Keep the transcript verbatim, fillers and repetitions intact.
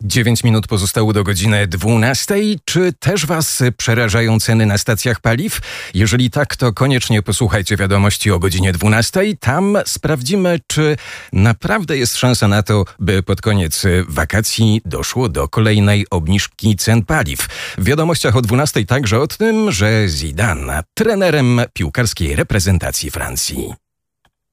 Dziewięć minut pozostało do godziny dwunastej. Czy też Was przerażają ceny na stacjach paliw? Jeżeli tak, to koniecznie posłuchajcie wiadomości o godzinie dwunastej. Tam sprawdzimy, czy naprawdę jest szansa na to, by pod koniec wakacji doszło do kolejnej obniżki cen paliw. W wiadomościach o dwunastej także o tym, że Zidane trenerem piłkarskiej reprezentacji Francji.